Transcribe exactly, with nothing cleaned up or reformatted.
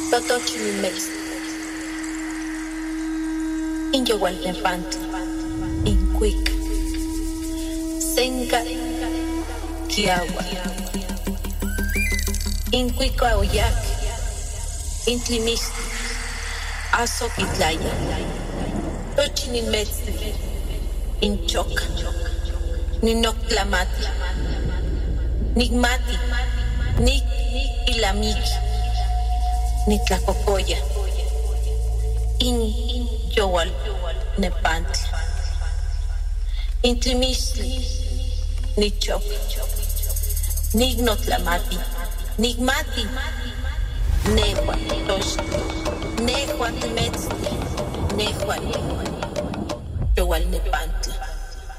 Totochimilmex, Inyowalnepantli, Incuic, Senca, Kiawa, Incuica Oyac, Intlimistli, Azoquitlaya, Tochimilmetzli, Inchoca, Ninoctlamati, Nigmati, Nik Ilamiki, Nitlacocoya, In Yowal Nepantli, Intlimistli, Nichop, Nignotlamati, Nigmati, Nehua Tosh, Nehua Timetzli, Nehua Yowal Nepantli.